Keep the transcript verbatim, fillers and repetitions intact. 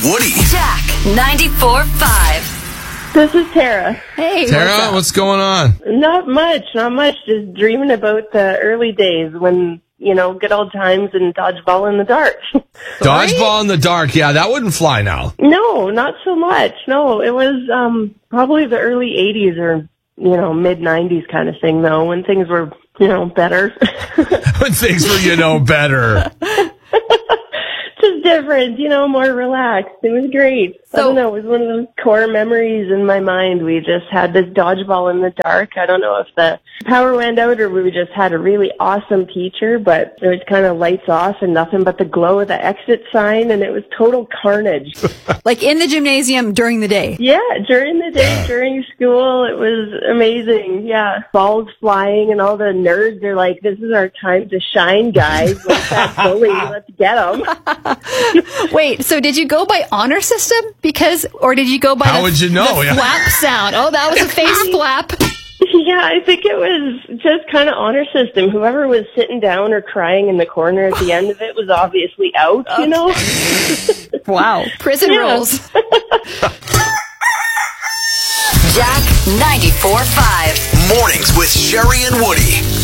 Woody. Jack ninety-four point five. This is Tara. Hey, Tara, what's up? what's going on? Not much, not much. Just dreaming about the early days when, you know, good old times and dodgeball in the dark. Dodgeball in the dark. Yeah, that wouldn't fly now. No, not so much. No, it was um probably the early eighties or, you know, mid nineties kind of thing, though, when things were, you know, better. When things were, you know, better. Just different, you know, more relaxed. It was great. I So- don't know, it was one of those core memories in my mind. We just had this dodgeball in the dark. I don't know if the power went out or we just had a really awesome teacher, but it was kind of lights off and nothing but the glow of the exit sign, and it was total carnage. Like in the gymnasium during the day. Yeah, during the day, during school, it was amazing. Yeah, balls flying and all the nerds are like, this is our time to shine, guys. Like that bully, let's get them. Wait, so did you go by honor system? Because, or did you go by How the, would you know? the Yeah. flap sound? Oh, that was a face flap. Yeah, I think it was just kind of honor system. Whoever was sitting down or crying in the corner at the end of it was obviously out, you know? Wow. Prison Yeah. rules. Jack ninety-four point five. Mornings with Sherry and Woody.